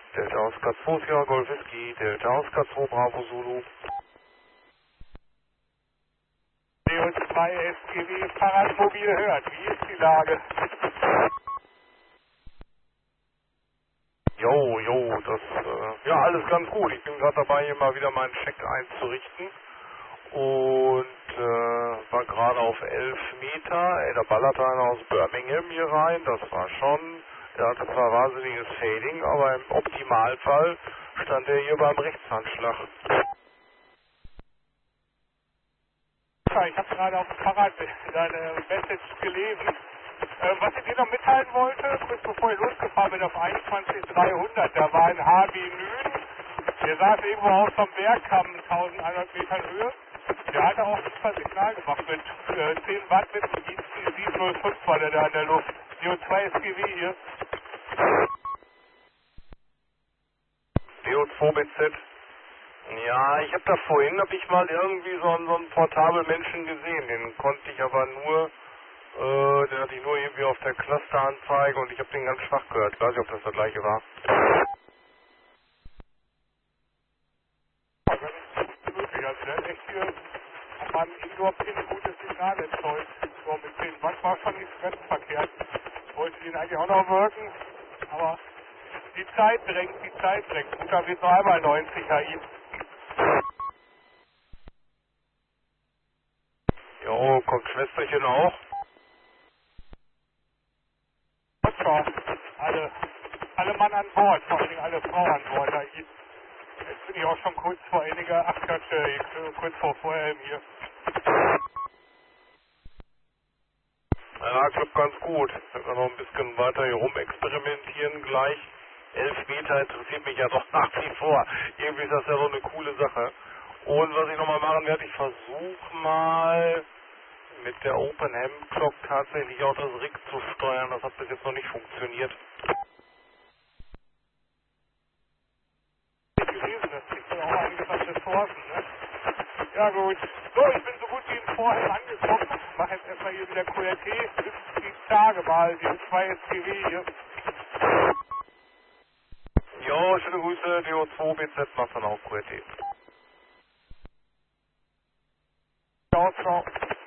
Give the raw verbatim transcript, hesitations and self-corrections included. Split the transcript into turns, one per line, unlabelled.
Delta Oscar zwei Sierra Golf Whisky, Delta Oscar zwei Bravo Zulu.
D O zwei S G W Fahrradmobil hört, wie ist die Lage?
Jo, jo, das, äh, ja, alles ganz gut. Ich bin gerade dabei, hier mal wieder meinen Check einzurichten. Und äh, war gerade auf elf Meter. Ey, da ballert einer aus Birmingham hier rein. Das war schon, der hatte zwar wahnsinniges Fading, aber im Optimalfall stand er hier beim Rechtshandschlag.
Ja, ich habe gerade auf dem Fahrrad deine Message gelesen. Äh, was ich dir noch mitteilen wollte, kurz bevor ich losgefahren bin auf einundzwanzig dreihundert, da war ein H B Nün, der saß irgendwo aus vom Berg, kam eintausendeinhundert Metern Höhe. Der hatte auch super Signal gemacht mit äh, zehn Watt mit dem I C sieben null fünf war der da in der Luft. D O zwei S G W hier.
D O zwei B Z. Ja, ich habe da vorhin, habe ich mal irgendwie so einen, so einen portabel Menschen gesehen. Den konnte ich aber nur, äh, den hatte ich nur irgendwie auf der Clusteranzeige und ich habe den ganz schwach gehört. Ich weiß nicht, ob das das gleiche war.
Also das ist möglich. Also der hat echt hier an meinem Indoor-Pin ein gutes Signal erzeugt. So mit zehn Watt war schon nicht ganz verkehrt. Ich wollte den eigentlich auch noch wirken, aber die Zeit drängt, die Zeit drängt. Gut, da wird noch einmal neunzig H I.
Jo, kommt Schwesterchen auch?
Ja, alle, alle Mann an Bord, vor allem alle Frauen an Bord. Da ist- Jetzt bin ich auch schon kurz vor einiger, ach Quatsch, äh, kurz vor Vorhelm hier.
Ja, klappt ganz gut. Wenn wir noch ein bisschen weiter hier rum experimentieren gleich. Elf Meter interessiert mich ja doch nach wie vor. Irgendwie ist das ja so eine coole Sache. Und was ich nochmal machen werde, ich versuche mal mit der Open Ham Clock tatsächlich auch das Rig zu steuern. Das hat bis jetzt noch nicht funktioniert.
Ich gelesen, das kriegt man auch einiges an Ressourcen, ne? Ja gut. So, ich bin so gut wie in Vorhelm angekommen. Mach jetzt erstmal hier wieder Q R T. Bis die Tage mal, D O zwei S G W hier.
Jo, schöne Grüße, D O zwei B Z macht dann auch Q R T.
Ciao, ciao.